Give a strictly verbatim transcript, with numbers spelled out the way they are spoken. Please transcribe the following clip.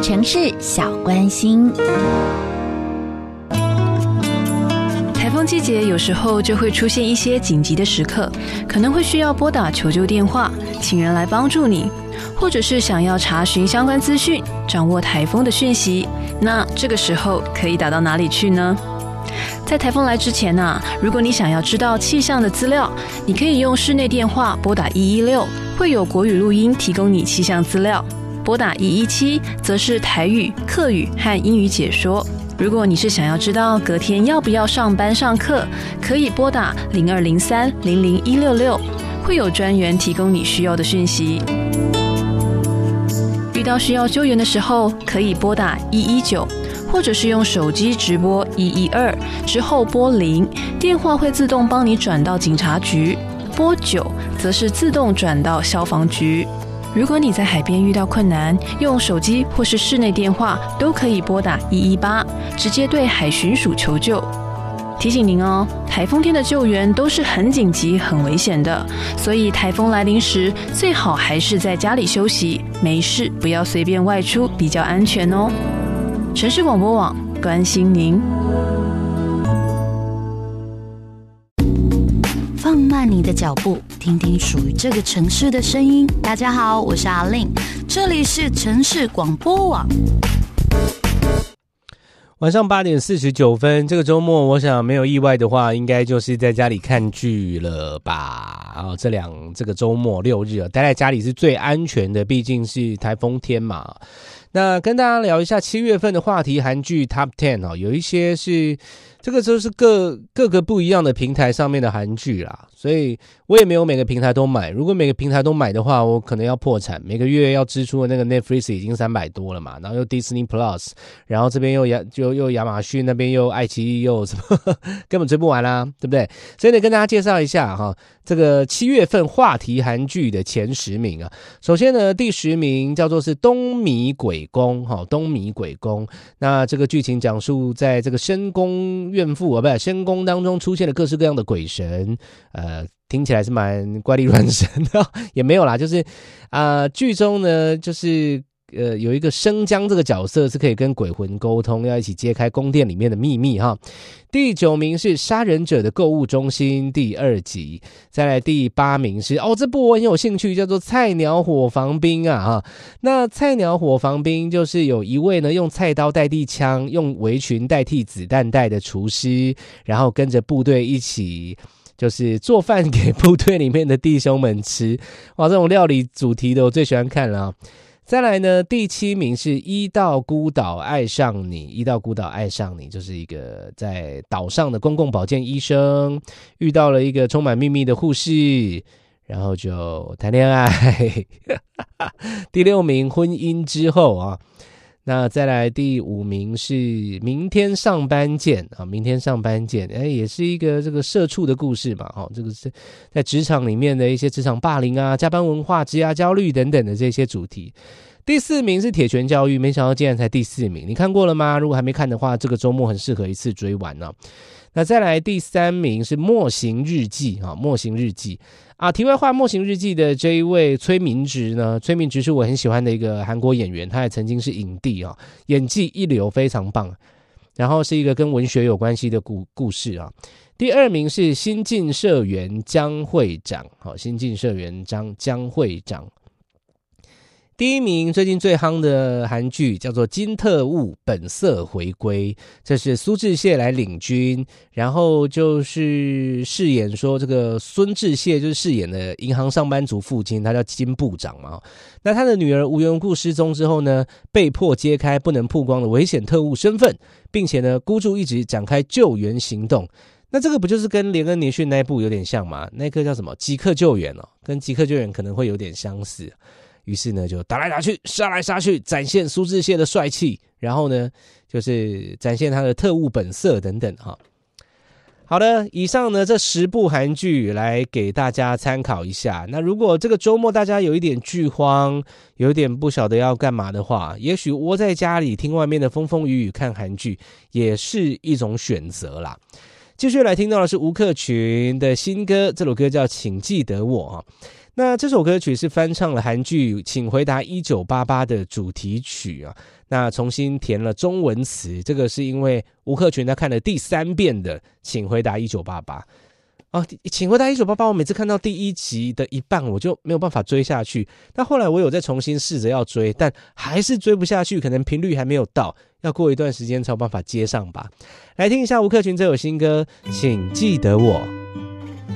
城市小关心。 台风季节有时候就会出现一些紧急的时刻，可能会需要拨打求救电话，请人来帮助你，或者是想要查询相关资讯，掌握台风的讯息，那这个时候可以打到哪里去呢？在台风来之前啊，如果你想要知道气象的资料，你可以用室内电话拨打一一六，会有国语录音提供你气象资料；拨打一一七，则是台语、客语和英语解说。如果你是想要知道隔天要不要上班上课，可以拨打零二零三零零一六六，会有专员提供你需要的讯息。遇到需要救援的时候，可以拨打一一九，或者是用手机直拨一一二，之后拨零，电话会自动帮你转到警察局；拨九，则是自动转到消防局。如果你在海边遇到困难，用手机或是室内电话都可以拨打一一八，直接对海巡署求救。提醒您哦，台风天的救援都是很紧急、很危险的，所以台风来临时，最好还是在家里休息，没事不要随便外出，比较安全哦。城市广播网关心您。 放慢你的脚步，听听属于这个城市的声音。大家好，我是阿令，这里是城市广播网。 晚上八点四十九分，这个周末我想没有意外的话，应该就是在家里看剧了吧？啊，这两这个周末六日啊，待在家里是最安全的，毕竟是台风天嘛。那跟大家聊一下七月份的话题，韩剧 Top 十哦，有一些是这个就是各各个不一样的平台上面的韩剧啦，所以我也没有每个平台都买。如果每个平台都买的话，我可能要破产，每个月要支出的那个 Netflix 已经三百多了嘛，然后又 Disney Plus， 然后这边又亚就又亚马逊，那边又爱奇艺，又什么根本追不完啦，对不对？所以呢，跟大家介绍一下哈，这个七月份话题韩剧的前十名啊。首先呢，第十名叫做是东迷鬼宫哈，东迷鬼宫。那这个剧情讲述在这个深宫怨妇啊，不是深宫当中出现了各式各样的鬼神，呃，听起来是蛮怪力乱神的，也没有啦，就是啊、呃，剧中呢就是呃有一个生姜这个角色是可以跟鬼魂沟通，要一起揭开宫殿里面的秘密哈。第九名是杀人者的购物中心第二集，再来第八名是哦，这部我很有兴趣，叫做菜鸟伙房兵啊哈。那菜鸟伙房兵就是有一位呢用菜刀代替枪，用围裙代替子弹袋的厨师，然后跟着部队一起就是做饭给部队里面的弟兄们吃。哇，这种料理主题的我最喜欢看了啊。再来呢，第七名是伊道孤岛爱上你。伊道孤岛爱上你就是一个在岛上的公共保健医生，遇到了一个充满秘密的护士，然后就谈恋爱。第六名婚姻之后啊。那再来第五名是明天上班见啊，明天上班见，哎，也是一个这个社畜的故事嘛，哦，这个是在职场里面的一些职场霸凌啊、加班文化、职涯焦虑等等的这些主题。第四名是铁拳教育，没想到竟然才第四名，你看过了吗？如果还没看的话，这个周末很适合一次追完呢、啊。那再来第三名是默行日记啊，默行日记啊。题外话，默行日记的这一位崔明植呢，崔明植是我很喜欢的一个韩国演员，他也曾经是影帝啊，演技一流，非常棒。然后是一个跟文学有关系的故故事啊。第二名是新进社员江会长，好，新进社员张江会长。第一名最近最夯的韩剧叫做《金特务本色回归》，这是苏志燮来领军，然后就是饰演说这个孙志燮就是饰演的银行上班族父亲，他叫金部长嘛。那他的女儿无缘无故失踪之后呢，被迫揭开不能曝光的危险特务身份，并且呢孤注一掷展开救援行动。那这个不就是跟连恩尼逊那一部有点像吗？那个叫什么即刻救援哦，跟即刻救援可能会有点相似。于是呢，就打来打去，杀来杀去，展现苏志燮的帅气，然后呢，就是展现他的特务本色等等哈。好的，以上呢这十部韩剧来给大家参考一下。那如果这个周末大家有一点剧荒，有一点不晓得要干嘛的话，也许窝在家里听外面的风风雨雨看韩剧也是一种选择啦。继续来听到的是吴克群的新歌，这首歌叫《请记得我》。 那这首歌曲是翻唱了韩剧《请回答一九八八》的主题曲啊，那重新填了中文词，这个是因为吴克群他看了第三遍的《请回答一九八八》啊，请回答一九八八，我每次看到第一集的一半我就没有办法追下去，但后来我有再重新试着要追，但还是追不下去，可能频率还没有到，要过一段时间才有办法接上吧。来听一下吴克群这首新歌，请记得我。